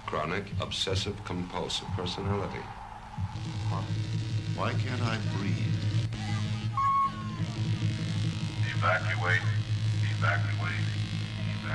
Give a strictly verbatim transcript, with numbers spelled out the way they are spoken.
Chronic obsessive-compulsive personality. Huh. Why can't I breathe? Evacuate. Evacuate.